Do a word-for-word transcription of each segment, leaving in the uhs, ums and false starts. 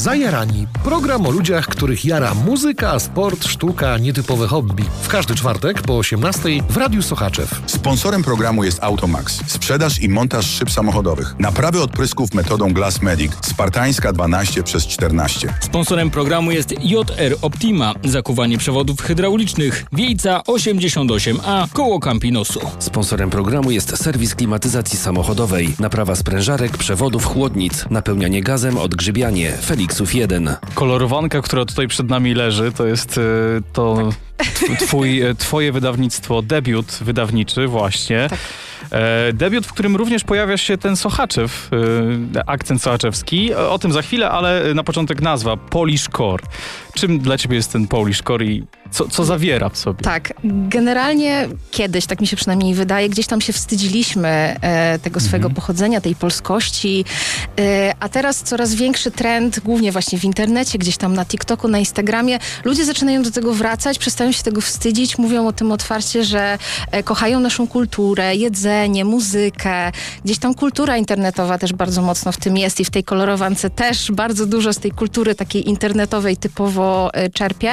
Zajarani. Program o ludziach, których jara muzyka, sport, sztuka, nietypowe hobby. W każdy czwartek po osiemnastej w Radiu Sochaczew. Sponsorem programu jest Automax. Sprzedaż i montaż szyb samochodowych. Naprawy odprysków metodą Glass Medic. Spartańska dwanaście przez czternaście. Sponsorem programu jest J R Optima. Zakuwanie przewodów hydraulicznych. Wiejca osiemdziesiąt osiem A koło Campinosu. Sponsorem programu jest serwis klimatyzacji samochodowej. Naprawa sprężarek, przewodów, chłodnic. Napełnianie gazem, odgrzybianie. Feliksów jeden. Kolorowanka, która tutaj przed nami leży, to jest y, to twój, twoje wydawnictwo, debiut wydawniczy właśnie. Tak. E, debiut, w którym również pojawia się ten Sochaczew, e, akcent sochaczewski. O, o tym za chwilę, ale na początek nazwa Polish Core. Czym dla ciebie jest ten Polish Core i co, co zawiera w sobie? Tak, generalnie kiedyś, tak mi się przynajmniej wydaje, gdzieś tam się wstydziliśmy e, tego swojego mm-hmm. pochodzenia, tej polskości, e, a teraz coraz większy trend, głównie właśnie w internecie, gdzieś tam na TikToku, na Instagramie, ludzie zaczynają do tego wracać, przestają się tego wstydzić, mówią o tym otwarcie, że e, kochają naszą kulturę, jedzenie, muzykę, gdzieś tam kultura internetowa też bardzo mocno w tym jest i w tej kolorowance też bardzo dużo z tej kultury takiej internetowej typowo e, czerpie.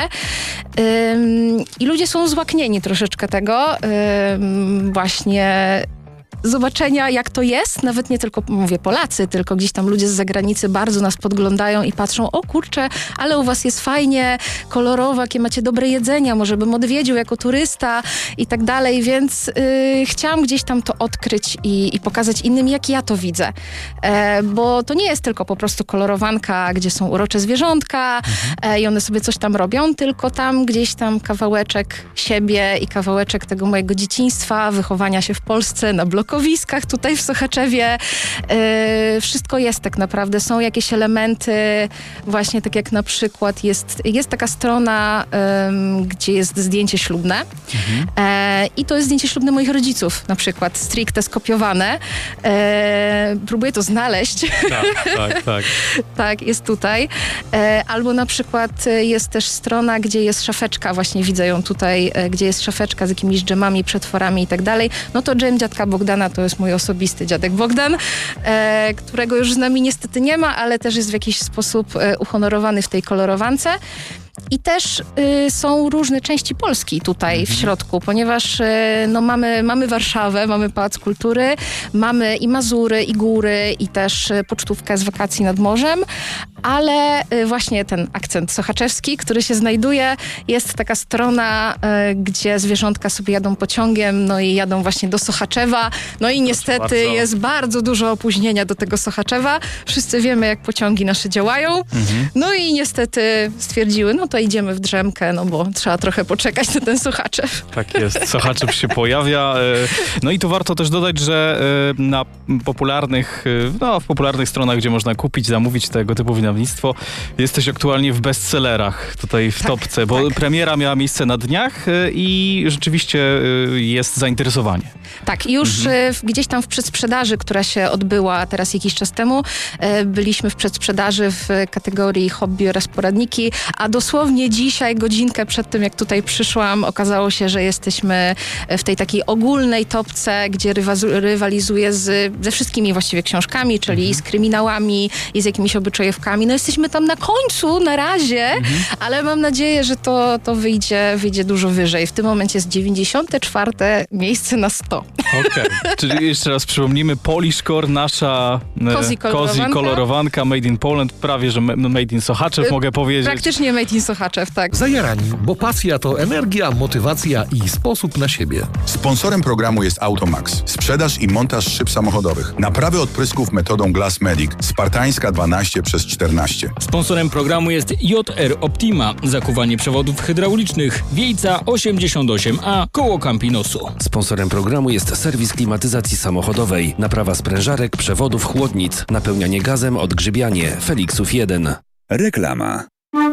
E, I ludzie są złaknieni troszeczkę tego, yy, właśnie zobaczenia, jak to jest. Nawet nie tylko, mówię, Polacy, tylko gdzieś tam ludzie z zagranicy bardzo nas podglądają i patrzą, o kurczę, ale u was jest fajnie, kolorowo, jakie macie dobre jedzenia, może bym odwiedził jako turysta i tak dalej, więc yy, chciałam gdzieś tam to odkryć i, i pokazać innym, jak ja to widzę. E, bo to nie jest tylko po prostu kolorowanka, gdzie są urocze zwierzątka mhm. e, i one sobie coś tam robią, tylko tam gdzieś tam kawałeczek siebie i kawałeczek tego mojego dzieciństwa, wychowania się w Polsce, na bloku tutaj w Sochaczewie. Yy, wszystko jest tak naprawdę. Są jakieś elementy, właśnie tak jak na przykład jest, jest taka strona, yy, gdzie jest zdjęcie ślubne mhm. yy, i to jest zdjęcie ślubne moich rodziców na przykład, stricte skopiowane. Yy, próbuję to znaleźć. Tak, tak, tak. Tak, jest tutaj. Yy, albo na przykład jest też strona, gdzie jest szafeczka, właśnie widzę ją tutaj, yy, gdzie jest szafeczka z jakimiś dżemami, przetworami i tak dalej. No to dżem dziadka Bogdana to jest mój osobisty dziadek Bogdan, e, którego już z nami niestety nie ma, ale też jest w jakiś sposób e, uhonorowany w tej kolorowance. I też y, są różne części Polski tutaj mhm. w środku, ponieważ y, no mamy, mamy Warszawę, mamy Pałac Kultury, mamy i Mazury, i góry, i też y, pocztówkę z wakacji nad morzem, ale y, właśnie ten akcent sochaczewski, który się znajduje, jest taka strona, y, gdzie zwierzątka sobie jadą pociągiem, no i jadą właśnie do Sochaczewa, no i niestety bardzo. jest bardzo dużo opóźnienia do tego Sochaczewa. Wszyscy wiemy, jak pociągi nasze działają, mhm. no i niestety stwierdziły, no to idziemy w drzemkę, no bo trzeba trochę poczekać na ten Sochaczew. Tak jest, Sochaczew się pojawia. No i tu warto też dodać, że na popularnych, no w popularnych stronach, gdzie można kupić, zamówić tego typu wydawnictwo, jesteś aktualnie w bestsellerach, tutaj w tak, topce, bo tak. premiera miała miejsce na dniach i rzeczywiście jest zainteresowanie. Tak, już mhm. gdzieś tam w przedsprzedaży, która się odbyła teraz jakiś czas temu, byliśmy w przedsprzedaży w kategorii hobby oraz poradniki, a dosłownie dzisiaj, godzinkę przed tym, jak tutaj przyszłam, okazało się, że jesteśmy w tej takiej ogólnej topce, gdzie rywalizuje z, ze wszystkimi właściwie książkami, czyli mhm. z kryminałami i z jakimiś obyczajówkami. No jesteśmy tam na końcu, na razie, mhm. ale mam nadzieję, że to, to wyjdzie, wyjdzie dużo wyżej. W tym momencie jest dziewięćdziesiąte czwarte miejsce na sto. Okej, okay. Czyli jeszcze raz przypomnimy, Polish Core, nasza Cozy kolorowanka. kolorowanka, made in Poland, prawie że made in Sochaczew, y- mogę powiedzieć. Praktycznie made in Sochaczew, tak. Zajarani, bo pasja to energia, motywacja i sposób na siebie. Sponsorem programu jest Automax. Sprzedaż i montaż szyb samochodowych. Naprawy odprysków metodą Glass Medic. Spartańska dwanaście przez czternaście. Sponsorem programu jest J R Optima. Zakuwanie przewodów hydraulicznych. Wiejca osiemdziesiąt osiem A koło Campinosu. Sponsorem programu jest serwis klimatyzacji samochodowej. Naprawa sprężarek, przewodów, chłodnic. Napełnianie gazem, odgrzybianie. Feliksów jeden. Reklama.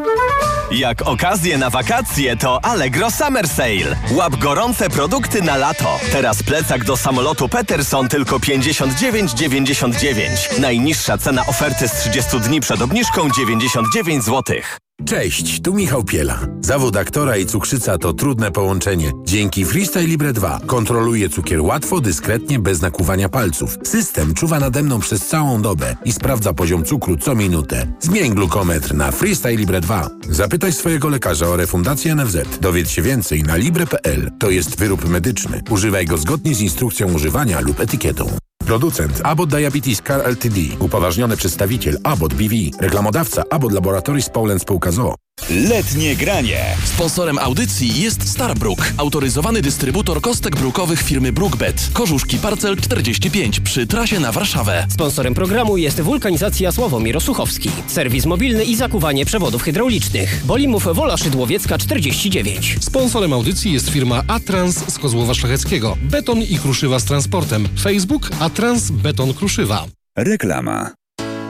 Jak okazję na wakacje, to Allegro Summer Sale. Łap gorące produkty na lato. Teraz plecak do samolotu Peterson tylko pięćdziesiąt dziewięć dziewięćdziesiąt dziewięć. Najniższa cena oferty z trzydziestu dni przed obniżką dziewięćdziesiąt dziewięć złotych. Cześć, tu Michał Piela. Zawód aktora i cukrzyca to trudne połączenie. Dzięki Freestyle Libre dwa kontroluję cukier łatwo, dyskretnie, bez nakłuwania palców. System czuwa nade mną przez całą dobę i sprawdza poziom cukru co minutę. Zmień glukometr na Freestyle Libre dwa. Zapytaj swojego lekarza o refundację N F Z. Dowiedz się więcej na libre kropka p l. To jest wyrób medyczny. Używaj go zgodnie z instrukcją używania lub etykietą. Producent Abbott Diabetes Care Ltd. Upoważniony przedstawiciel Abbott B V. Reklamodawca Abbott Laboratories Poland Spółka z o o. Letnie granie. Sponsorem audycji jest Starbrook, autoryzowany dystrybutor kostek brukowych firmy Brookbet. Korzuszki Parcel czterdzieści pięć przy trasie na Warszawę. Sponsorem programu jest Wulkanizacja Sławomir Osuchowski. Serwis mobilny i zakuwanie przewodów hydraulicznych. Bolimów Wola Szydłowiecka czterdzieści dziewięć. Sponsorem audycji jest firma Atrans z Kozłowa Szlacheckiego. Beton i kruszywa z transportem. Facebook Atrans Beton Kruszywa. Reklama.